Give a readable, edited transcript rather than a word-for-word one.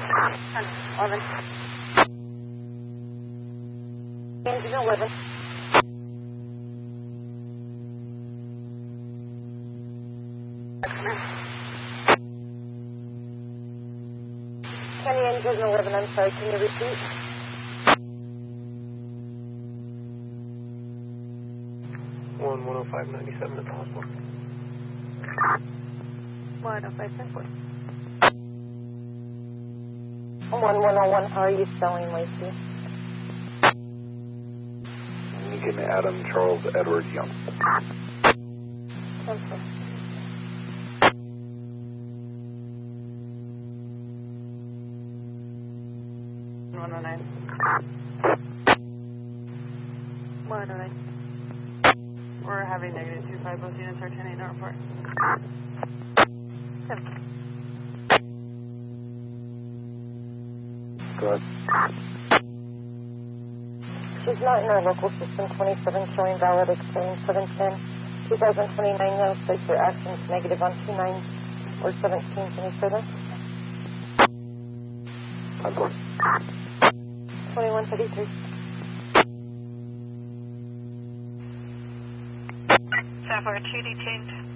11. Engine 11. Kenny, engine 11, I'm sorry, can you repeat? One 105.97 at the hospital. 105.4. 1101, how are you spelling Lacey? Lincoln Adam Charles Edward Young. Cancel. One oh nine. 109. We're having negative 25. Both units are 10-8 to report. 10. Go ahead. She's not in our local system. 27 showing valid experience 710. 2029 now states your actions negative on 29 or 17. Can you say that? 2133. Sapphire 2 detained.